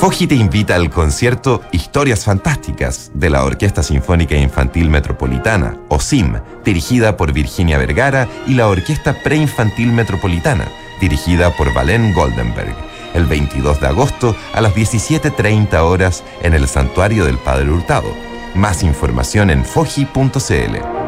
Foji te invita al concierto Historias Fantásticas de la Orquesta Sinfónica Infantil Metropolitana, OSIM, dirigida por Virginia Vergara, y la Orquesta Preinfantil Metropolitana, dirigida por Valén Goldenberg, el 22 de agosto a las 17:30 horas en el Santuario del Padre Hurtado. Más información en foji.cl.